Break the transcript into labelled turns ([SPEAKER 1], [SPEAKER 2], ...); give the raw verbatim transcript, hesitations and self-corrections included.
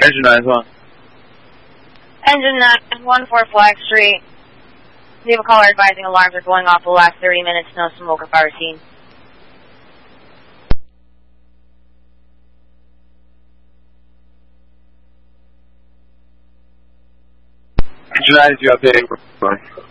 [SPEAKER 1] Engine nine one.
[SPEAKER 2] Engine nine one four Flag Street. We have a caller advising alarms are going off the last thirty minutes. No smoke or fire scene.
[SPEAKER 1] Engine nine is you updating?